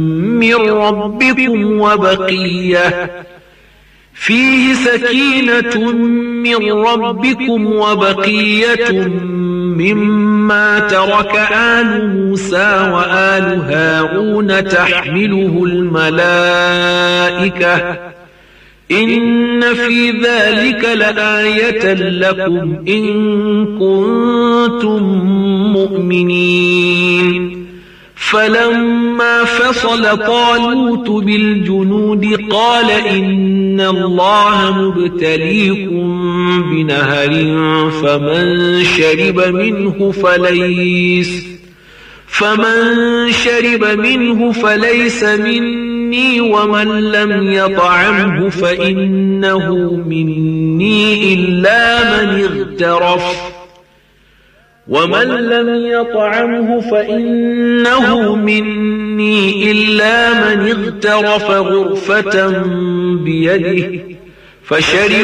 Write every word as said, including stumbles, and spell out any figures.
من ربكم وبقية فيه سكينة من ربكم وبقية مما ترك آل موسى وآل هارون تحمله الملائكة إن في ذلك لآية لكم إن كنتم مؤمنين. فلما فصل طالوت بالجنود قال إن الله مبتليكم بنهر فمن شرب منه فليس فمن شرب منه فليس مني ومن لم يطعمه فإنه مني إلا من اغترف ومن لم يطعمه فإنه مني إلا من اغترف غرفة بيده فشرب